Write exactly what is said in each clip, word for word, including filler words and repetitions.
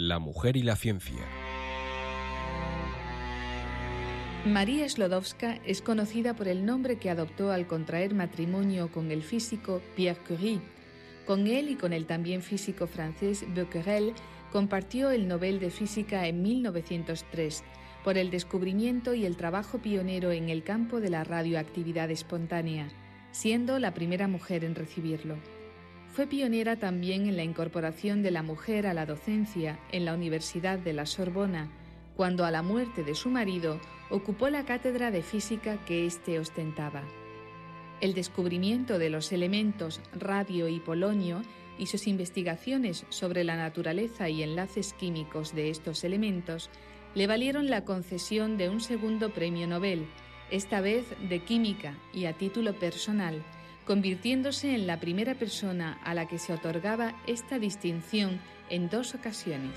La mujer y la ciencia. María Sklodowska es conocida por el nombre que adoptó al contraer matrimonio con el físico Pierre Curie. Con él y con el también físico francés Becquerel compartió el Nobel de Física en mil novecientos tres por el descubrimiento y el trabajo pionero en el campo de la radioactividad espontánea, siendo la primera mujer en recibirlo. Fue pionera también en la incorporación de la mujer a la docencia en la Universidad de la Sorbona, cuando a la muerte de su marido ocupó la cátedra de física que éste ostentaba. El descubrimiento de los elementos radio y polonio y sus investigaciones sobre la naturaleza y enlaces químicos de estos elementos le valieron la concesión de un segundo premio Nobel, esta vez de química y a título personal, convirtiéndose en la primera persona a la que se otorgaba esta distinción en dos ocasiones.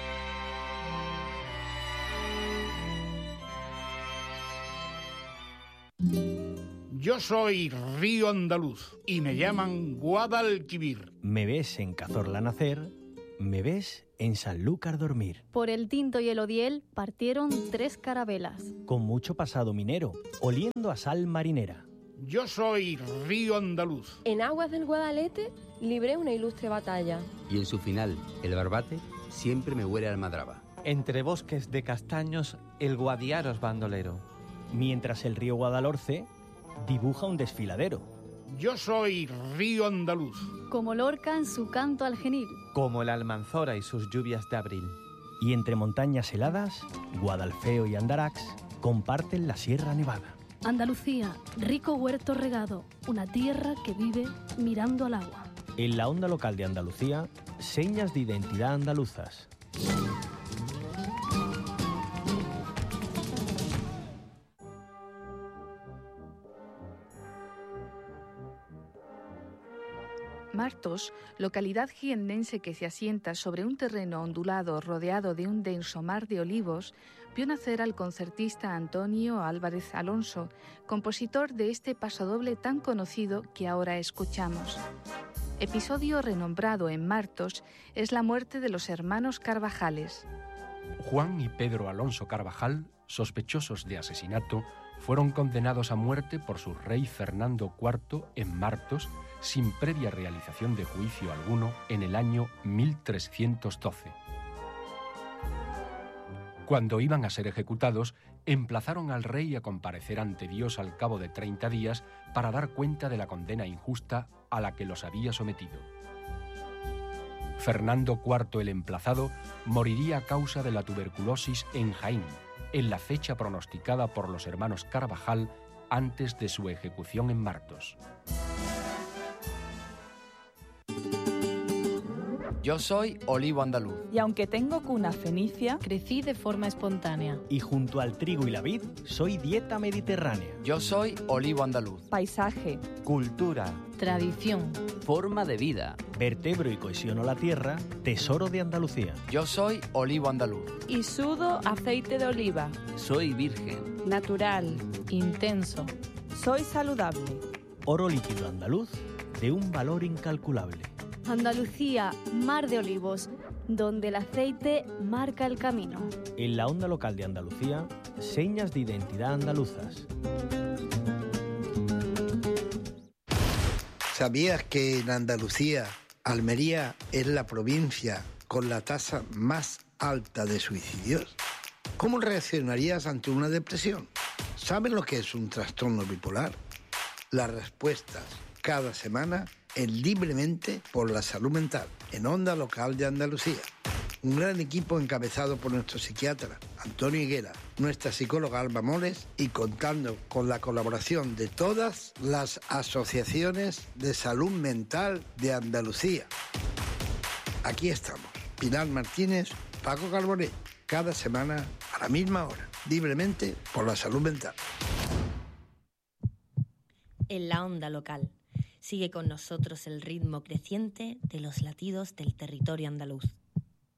Yo soy Río Andaluz y me llaman Guadalquivir. Me ves en Cazorla nacer, me ves en Sanlúcar dormir. Por el Tinto y el Odiel partieron tres carabelas. Con mucho pasado minero, oliendo a sal marinera. Yo soy Río Andaluz. En aguas del Guadalete libré una ilustre batalla. Y en su final, el Barbate, siempre me huele a almadraba. Entre bosques de castaños, el Guadiaro es bandolero. Mientras el río Guadalhorce dibuja un desfiladero. Yo soy Río Andaluz. Como Lorca en su canto al genil. Como el Almanzora y sus lluvias de abril. Y entre montañas heladas, Guadalfeo y Andarax comparten la Sierra Nevada. Andalucía, rico huerto regado, una tierra que vive mirando al agua. En la onda local de Andalucía, señas de identidad andaluzas. Martos, localidad jiennense que se asienta sobre un terreno ondulado rodeado de un denso mar de olivos, vio nacer al concertista Antonio Álvarez Alonso, compositor de este pasodoble tan conocido que ahora escuchamos. Episodio renombrado en Martos es la muerte de los hermanos Carvajales. Juan y Pedro Alonso Carvajal, sospechosos de asesinato, fueron condenados a muerte por su rey Fernando cuarto en Martos, sin previa realización de juicio alguno, en el año mil trescientos doce. Cuando iban a ser ejecutados, emplazaron al rey a comparecer ante Dios al cabo de treinta días para dar cuenta de la condena injusta a la que los había sometido. Fernando cuarto el emplazado moriría a causa de la tuberculosis en Jaén, en la fecha pronosticada por los hermanos Carvajal antes de su ejecución en Martos. Yo soy olivo andaluz. Y aunque tengo cuna fenicia, crecí de forma espontánea. Y junto al trigo y la vid, soy dieta mediterránea. Yo soy olivo andaluz. Paisaje, cultura, tradición, forma de vida, vertebro y cohesiono la tierra, tesoro de Andalucía. Yo soy olivo andaluz. Y sudo aceite de oliva. Soy virgen. Natural, intenso. Soy saludable. Oro líquido andaluz de un valor incalculable. Andalucía, mar de olivos, donde el aceite marca el camino. En la onda local de Andalucía, señas de identidad andaluzas. ¿Sabías que en Andalucía, Almería es la provincia con la tasa más alta de suicidios? ¿Cómo reaccionarías ante una depresión? ¿Sabes lo que es un trastorno bipolar? Las respuestas cada semana en Libremente por la Salud Mental, en Onda Local de Andalucía. Un gran equipo encabezado por nuestro psiquiatra Antonio Higuera, nuestra psicóloga Alba Moles y contando con la colaboración de todas las asociaciones de salud mental de Andalucía. Aquí estamos, Pilar Martínez, Paco Carbonet, cada semana a la misma hora, Libremente por la Salud Mental. En la Onda Local. Sigue con nosotros el ritmo creciente de los latidos del territorio andaluz.